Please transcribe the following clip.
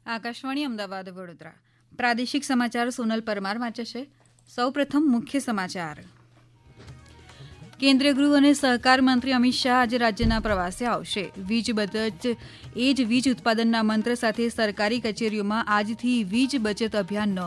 આકાશવાણી અમદાવાદ વડોદરા પ્રાદેશિક સમાચાર સોનલ પરમાર વાંચે છે. સૌપ્રથમ મુખ્ય સમાચાર. કેન્દ્રીય ગૃહ અને સહકાર મંત્રી અમિત શાહ આજે રાજ્યના પ્રવાસે આવશે. વીજ બચત એ જ વીજ ઉત્પાદનના મંત્ર સાથે સરકારી કચેરીઓમાં આજથી વીજ બચત અભિયાનનો